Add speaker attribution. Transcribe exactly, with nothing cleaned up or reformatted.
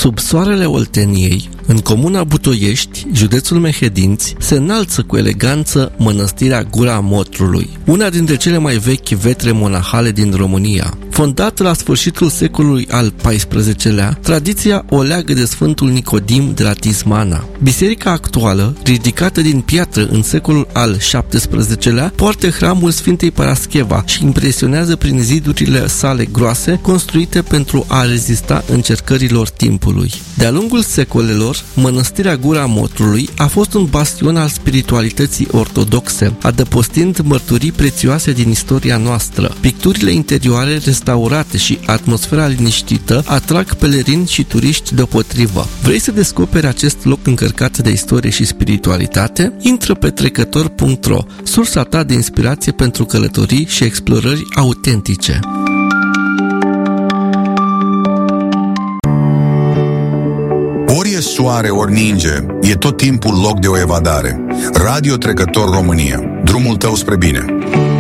Speaker 1: Sub soarele Olteniei, în comuna Butoiești, județul Mehedinți, se înalță cu eleganță mănăstirea Gura Motrului, una dintre cele mai vechi vetre monahale din România. Fondată la sfârșitul secolului al paisprezecelea, tradiția o leagă de Sfântul Nicodim de la Tismana. Biserica actuală, ridicată din piatră în secolul al șaptesprezecelea, poartă hramul Sfintei Parascheva și impresionează prin zidurile sale groase, construite pentru a rezista încercărilor timpului. De-a lungul secolelor, mănăstirea Gura Motrului a fost un bastion al spiritualității ortodoxe, adăpostind mărturii prețioase din istoria noastră. Picturile interioare restaurate și atmosfera liniștită atrag pelerini și turiști deopotrivă. Vrei să descoperi acest loc încărcat de istorie și spiritualitate? Intră pe trecător punct ro, sursa ta de inspirație pentru călătorii și explorări autentice.
Speaker 2: Ori e soare, ori ninge, e tot timpul loc de o evadare. Radio Trecător România, drumul tău spre bine.